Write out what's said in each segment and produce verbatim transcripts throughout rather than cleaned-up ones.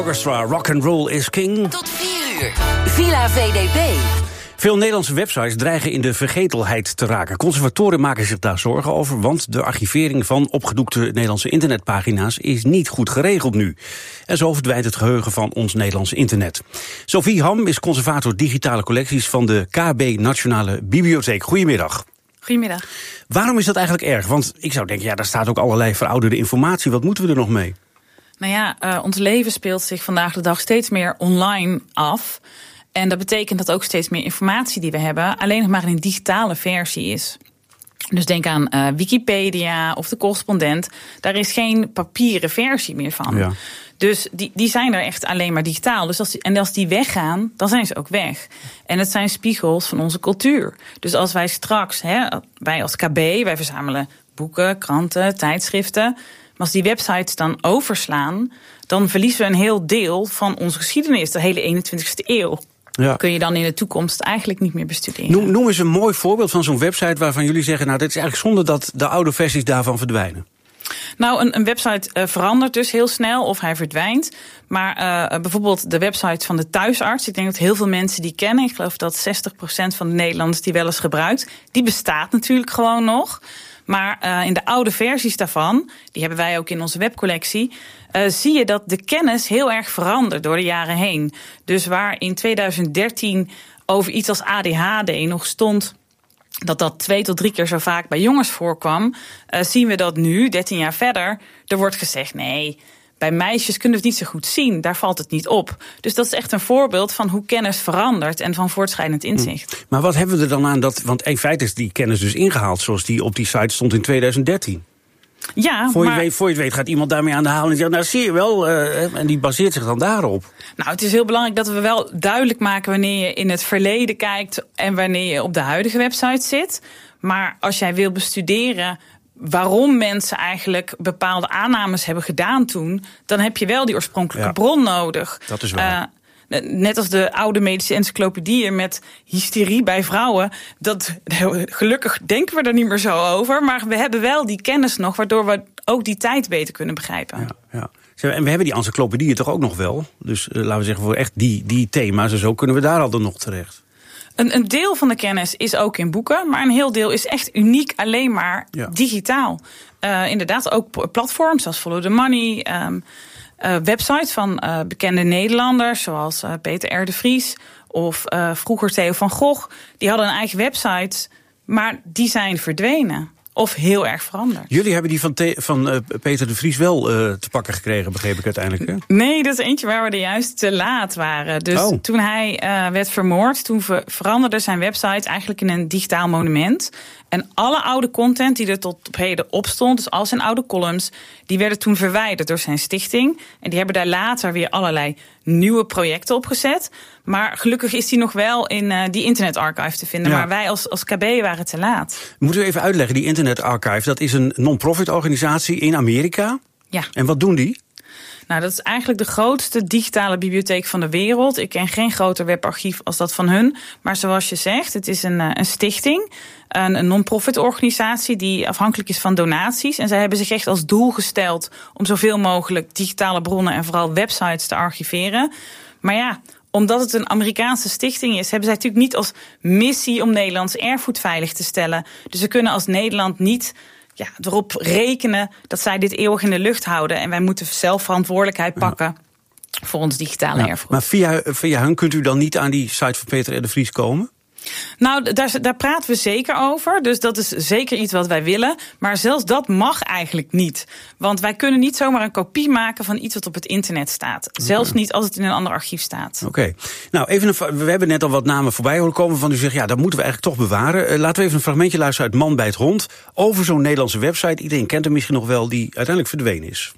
Orchestra, rock and roll is king. Tot vier uur. Villa V D B. Veel Nederlandse websites dreigen in de vergetelheid te raken. Conservatoren maken zich daar zorgen over, want de archivering van opgedoekte Nederlandse internetpagina's is niet goed geregeld nu. En zo verdwijnt het geheugen van ons Nederlandse internet. Sophie Ham is conservator digitale collecties van de K B Nationale Bibliotheek. Goedemiddag. Goedemiddag. Waarom is dat eigenlijk erg? Want ik zou denken, ja, daar staat ook allerlei verouderde informatie. Wat moeten we er nog mee? Nou ja, uh, ons leven speelt zich vandaag de dag steeds meer online af. En dat betekent dat ook steeds meer informatie die we hebben alleen nog maar in een digitale versie is. Dus denk aan uh, Wikipedia of de correspondent. Daar is geen papieren versie meer van. Ja. Dus die, die zijn er echt alleen maar digitaal. Dus als die, en als die weggaan, dan zijn ze ook weg. En het zijn spiegels van onze cultuur. Dus als wij straks, hè, wij als K B, wij verzamelen boeken, kranten, tijdschriften. Maar als die websites dan overslaan, dan verliezen we een heel deel van onze geschiedenis, de hele eenentwintigste eeuw. Ja. Kun je dan in de toekomst eigenlijk niet meer bestuderen. Noem, noem eens een mooi voorbeeld van zo'n website waarvan jullie zeggen, nou, dit is eigenlijk zonde dat de oude versies daarvan verdwijnen. Nou, een, een website uh, verandert dus heel snel of hij verdwijnt. Maar uh, bijvoorbeeld de website van de thuisarts. Ik denk dat heel veel mensen die kennen. Ik geloof dat zestig procent van de Nederlanders die wel eens gebruikt. Die bestaat natuurlijk gewoon nog. Maar uh, in de oude versies daarvan, die hebben wij ook in onze webcollectie, uh, zie je dat de kennis heel erg verandert door de jaren heen. Dus waar in tweeduizend dertien over iets als A D H D nog stond dat dat twee tot drie keer zo vaak bij jongens voorkwam, uh, zien we dat nu, dertien jaar verder, er wordt gezegd, nee, bij meisjes kunnen we het niet zo goed zien, daar valt het niet op. Dus dat is echt een voorbeeld van hoe kennis verandert en van voortschrijdend inzicht. Maar wat hebben we er dan aan dat, want in feite is die kennis dus ingehaald zoals die op die site stond in tweeduizend dertien. Ja, voor, je maar weet, voor je het weet gaat iemand daarmee aan de haal en zegt, nou zie je wel, uh, en die baseert zich dan daarop. Nou, het is heel belangrijk dat we wel duidelijk maken wanneer je in het verleden kijkt en wanneer je op de huidige website zit. Maar als jij wil bestuderen waarom mensen eigenlijk bepaalde aannames hebben gedaan toen, dan heb je wel die oorspronkelijke ja. bron nodig. Dat is waar. Uh, Net als de oude medische encyclopedieën met hysterie bij vrouwen. Dat, gelukkig denken we er niet meer zo over. Maar we hebben wel die kennis nog, waardoor we ook die tijd beter kunnen begrijpen. Ja, ja. En we hebben die encyclopedieën toch ook nog wel. Dus uh, laten we zeggen, voor echt die, die thema's en zo kunnen we daar altijd nog terecht. Een, een deel van de kennis is ook in boeken, maar een heel deel is echt uniek alleen maar ja. digitaal. Uh, inderdaad, ook platforms zoals Follow the Money, um, uh, websites van uh, bekende Nederlanders zoals uh, Peter R. de Vries of uh, vroeger Theo van Gogh. Die hadden een eigen website, maar die zijn verdwenen. Of heel erg veranderd. Jullie hebben die van, te, van uh, Peter de Vries wel uh, te pakken gekregen, begreep ik uiteindelijk, hè? Nee, dat is eentje waar we er juist te laat waren. Dus oh. toen hij uh, werd vermoord, toen ver, veranderde zijn website eigenlijk in een digitaal monument. En alle oude content die er tot op heden op stond, dus al zijn oude columns, die werden toen verwijderd door zijn stichting. En die hebben daar later weer allerlei nieuwe projecten opgezet. Maar gelukkig is die nog wel in uh, die Internet Archive te vinden. Ja. Maar wij als, als K B waren te laat. Moeten we even uitleggen, die Internet Archive, dat is een non-profit organisatie in Amerika. Ja. En wat doen die? Nou, dat is eigenlijk de grootste digitale bibliotheek van de wereld. Ik ken geen groter webarchief als dat van hun. Maar zoals je zegt, het is een, een stichting, een, een non-profit organisatie die afhankelijk is van donaties. En zij hebben zich echt als doel gesteld om zoveel mogelijk digitale bronnen en vooral websites te archiveren. Maar ja, omdat het een Amerikaanse stichting is, hebben zij natuurlijk niet als missie om Nederlands erfgoed veilig te stellen. Dus we kunnen als Nederland niet ja, erop rekenen dat zij dit eeuwig in de lucht houden. En wij moeten zelf verantwoordelijkheid pakken ja. voor ons digitale ja, erfgoed. Maar via, via hun kunt u dan niet aan die site van Peter R. de Vries komen? Nou, daar, daar praten we zeker over. Dus dat is zeker iets wat wij willen. Maar zelfs dat mag eigenlijk niet. Want wij kunnen niet zomaar een kopie maken van iets wat op het internet staat. Zelfs okay. niet als het in een ander archief staat. Oké. Okay. Nou, even een, we hebben net al wat namen voorbij horen komen van u zegt, ja, dat moeten we eigenlijk toch bewaren. Uh, laten we even een fragmentje luisteren uit Man bijt hond over zo'n Nederlandse website. Iedereen kent hem misschien nog wel, die uiteindelijk verdwenen is.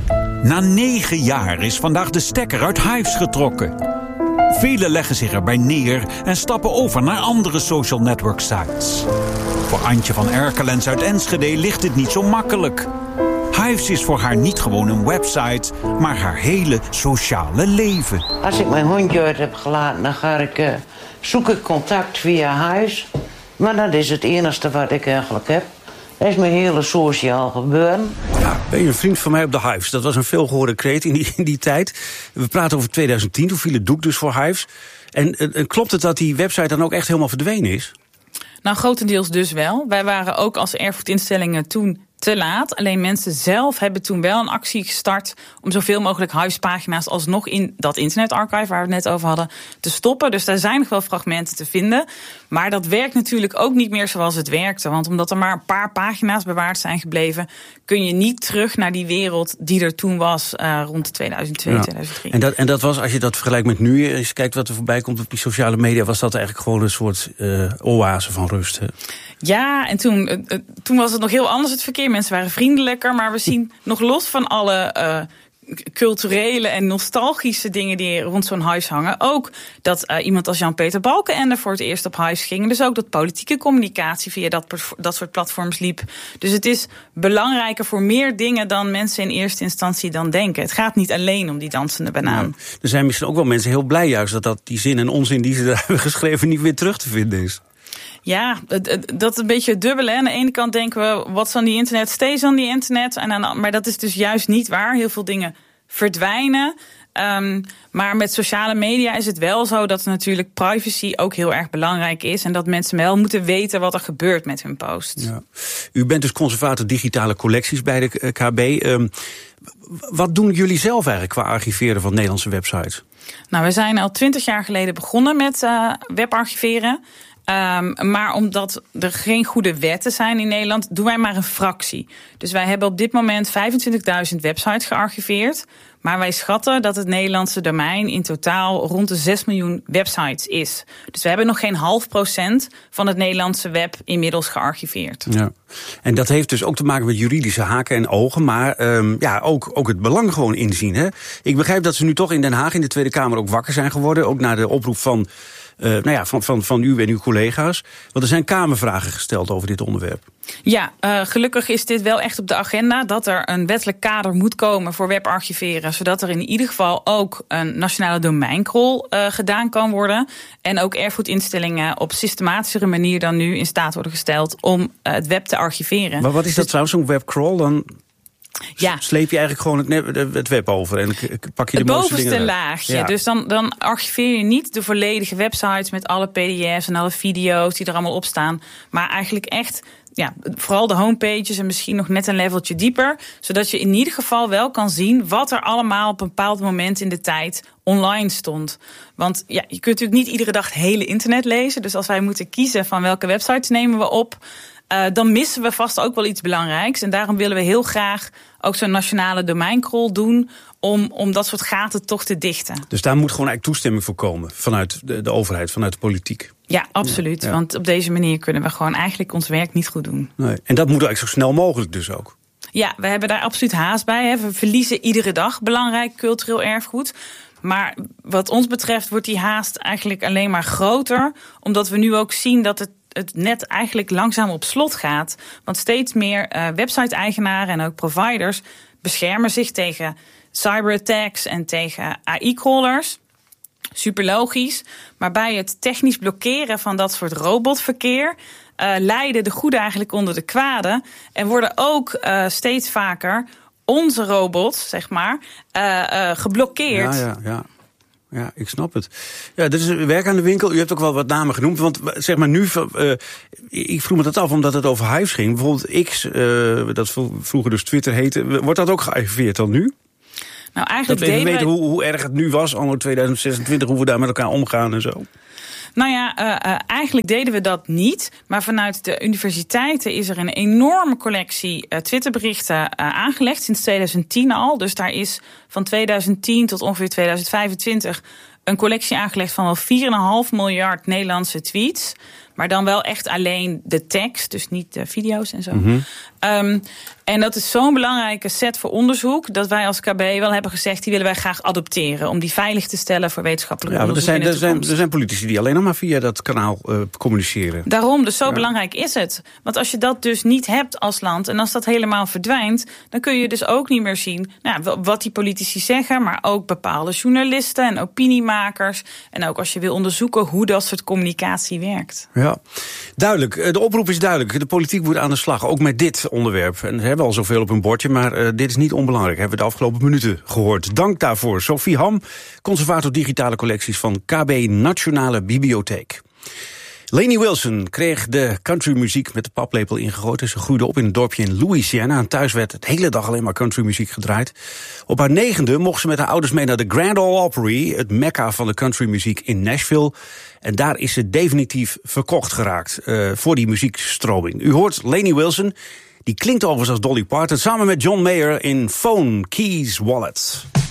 Na negen jaar is vandaag de stekker uit Hives getrokken. Velen leggen zich erbij neer en stappen over naar andere social network sites. Voor Antje van Erkelens uit Enschede ligt dit niet zo makkelijk. Hives is voor haar niet gewoon een website, maar haar hele sociale leven. Als ik mijn hondje uit heb gelaten, dan ga ik uh, zoeken contact via Hives. Maar dat is het enige wat ik eigenlijk heb. Dat is mijn hele sociaal gebeuren. Ja, ben je een vriend van mij op de Hives? Dat was een veelgehoorde kreet in die, in die tijd. We praten over tweeduizend tien, toen viel het doek dus voor Hives. En, en klopt het dat die website dan ook echt helemaal verdwenen is? Nou, grotendeels dus wel. Wij waren ook als erfgoedinstellingen toen te laat. Alleen mensen zelf hebben toen wel een actie gestart om zoveel mogelijk Hives-pagina's alsnog in dat internetarchive waar we het net over hadden te stoppen. Dus daar zijn nog wel fragmenten te vinden. Maar dat werkt natuurlijk ook niet meer zoals het werkte. Want omdat er maar een paar pagina's bewaard zijn gebleven, kun je niet terug naar die wereld die er toen was uh, rond tweeduizend twee, ja. tweeduizend drie. En dat, en dat was, als je dat vergelijkt met nu, als je kijkt wat er voorbij komt op die sociale media, was dat eigenlijk gewoon een soort uh, oase van rust. Hè? Ja, en toen, uh, toen was het nog heel anders het verkeer. Mensen waren vriendelijker, maar we zien nog los van alle uh, culturele en nostalgische dingen die rond zo'n Hives hangen, ook dat uh, iemand als Jan-Peter Balkenende voor het eerst op Hives ging. Dus ook dat politieke communicatie via dat, dat soort platforms liep. Dus het is belangrijker voor meer dingen dan mensen in eerste instantie dan denken. Het gaat niet alleen om die dansende banaan. Ja, er zijn misschien ook wel mensen heel blij juist dat, dat die zin en onzin die ze daar hebben geschreven niet weer terug te vinden is. Ja, dat is een beetje het dubbele. Aan de ene kant denken we, what's on the internet stays on the internet. En aan, maar dat is dus juist niet waar. Heel veel dingen verdwijnen. Um, maar met sociale media is het wel zo dat natuurlijk privacy ook heel erg belangrijk is. En dat mensen wel moeten weten wat er gebeurt met hun post. Ja. U bent dus conservator digitale collecties bij de K B. Um, wat doen jullie zelf eigenlijk qua archiveren van Nederlandse websites? Nou, we zijn al twintig jaar geleden begonnen met uh, webarchiveren. Um, maar omdat er geen goede wetten zijn in Nederland, doen wij maar een fractie. Dus wij hebben op dit moment vijfentwintigduizend websites gearchiveerd. Maar wij schatten dat het Nederlandse domein in totaal rond de zes miljoen websites is. Dus we hebben nog geen half procent van het Nederlandse web inmiddels gearchiveerd. Ja. En dat heeft dus ook te maken met juridische haken en ogen, maar um, ja, ook, ook het belang gewoon inzien. Hè? Ik begrijp dat ze nu toch in Den Haag in de Tweede Kamer ook wakker zijn geworden, ook na de oproep van Uh, nou ja, van, van, van u en uw collega's. Want er zijn Kamervragen gesteld over dit onderwerp. Ja, uh, gelukkig is dit wel echt op de agenda, dat er een wettelijk kader moet komen voor webarchiveren, zodat er in ieder geval ook een nationale domeinkrol uh, gedaan kan worden. En ook erfgoedinstellingen op systematischere manier dan nu in staat worden gesteld om uh, het web te archiveren. Maar wat is dat dus trouwens, zo'n webcrawl dan? Ja. Sleep je eigenlijk gewoon het, het web over en pak je de het mooiste dingen bovenste laagje. Ja. Dus dan, dan archiveer je niet de volledige websites met alle P D F's en alle video's die er allemaal op staan. Maar eigenlijk echt, ja, vooral de homepages en misschien nog net een leveltje dieper. Zodat je in ieder geval wel kan zien wat er allemaal op een bepaald moment in de tijd online stond. Want ja, je kunt natuurlijk niet iedere dag het hele internet lezen. Dus als wij moeten kiezen van welke websites nemen we op, Uh, dan missen we vast ook wel iets belangrijks. En daarom willen we heel graag ook zo'n nationale domeinkrol doen om, om dat soort gaten toch te dichten. Dus daar moet gewoon eigenlijk toestemming voor komen vanuit de, de overheid, vanuit de politiek. Ja, absoluut. Ja, ja. Want op deze manier kunnen we gewoon eigenlijk ons werk niet goed doen. Nee. En dat moet eigenlijk zo snel mogelijk dus ook. Ja, we hebben daar absoluut haast bij. Hè. We verliezen iedere dag belangrijk cultureel erfgoed. Maar wat ons betreft wordt die haast eigenlijk alleen maar groter, omdat we nu ook zien dat het het net eigenlijk langzaam op slot gaat. Want steeds meer uh, website-eigenaren en ook providers beschermen zich tegen cyberattacks en tegen A I-crawlers. Super logisch. Maar bij het technisch blokkeren van dat soort robotverkeer uh, lijden de goede eigenlijk onder de kwade. En worden ook uh, steeds vaker onze robots, zeg maar, uh, uh, geblokkeerd. Ja, ja, ja. Ja, ik snap het. Ja, dat is werk aan de winkel. U hebt ook wel wat namen genoemd. Want zeg maar nu, uh, ik vroeg me dat af omdat het over Hives ging. Bijvoorbeeld X, uh, dat vroeger dus Twitter heette. Wordt dat ook gearchiveerd dan nu? Nou, eigenlijk dat we even weten wij... hoe, hoe erg het nu was, anno tweeduizend zesentwintig, hoe we daar met elkaar omgaan en zo. Nou ja, uh, uh, eigenlijk deden we dat niet. Maar vanuit de universiteiten is er een enorme collectie uh, Twitterberichten uh, aangelegd. Sinds tweeduizend tien al. Dus daar is van tweeduizend tien tot ongeveer tweeduizend vijfentwintig een collectie aangelegd van wel vier komma vijf miljard Nederlandse tweets. Maar dan wel echt alleen de tekst, dus niet de video's en zo. Mm-hmm. Um, en dat is zo'n belangrijke set voor onderzoek, dat wij als K B wel hebben gezegd, die willen wij graag adopteren, om die veilig te stellen voor wetenschappelijk ja, onderzoek er zijn, in de er zijn, er zijn politici die alleen nog maar via dat kanaal uh, communiceren. Daarom, dus zo ja. belangrijk is het. Want als je dat dus niet hebt als land, en als dat helemaal verdwijnt, dan kun je dus ook niet meer zien nou, wat die politici zeggen, maar ook bepaalde journalisten en opiniemakers beleidsmakers. En ook als je wil onderzoeken hoe dat soort communicatie werkt. Ja, duidelijk. De oproep is duidelijk. De politiek moet aan de slag, ook met dit onderwerp. En ze hebben al zoveel op hun bordje, maar uh, dit is niet onbelangrijk. Hebben we de afgelopen minuten gehoord. Dank daarvoor. Sophie Ham, conservator digitale collecties van K B Nationale Bibliotheek. Lainey Wilson kreeg de countrymuziek met de paplepel ingegooid. Ze groeide op in een dorpje in Louisiana. En thuis werd het hele dag alleen maar countrymuziek gedraaid. Op haar negende mocht ze met haar ouders mee naar de Grand Ole Opry, het mekka van de countrymuziek in Nashville. En daar is ze definitief verkocht geraakt uh, voor die muziekstroming. U hoort Lainey Wilson, die klinkt overigens als Dolly Parton, samen met John Mayer in Phone Keys Wallet.